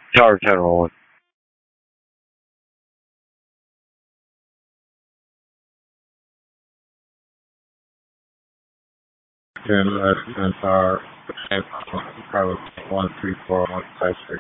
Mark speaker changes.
Speaker 1: Tower 10 rolling. Then Tower, probably 134, 156.